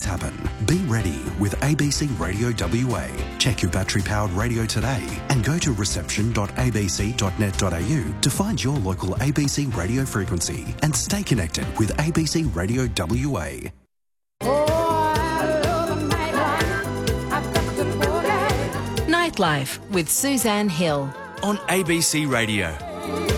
happen. Be ready with ABC Radio WA. Check your battery-powered radio today and go to reception.abc.net.au to find your local ABC radio frequency and stay connected with ABC Radio WA. Nightlife with Suzanne Hill on ABC Radio.